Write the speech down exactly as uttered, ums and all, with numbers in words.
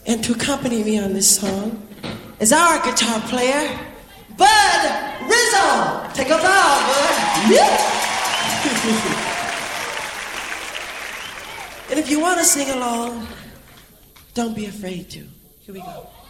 And to accompany me on this song is our guitar player, Bud Rizzo. Take a bow, Bud. Yeah. And if you want to sing along, don't be afraid to. Here we go.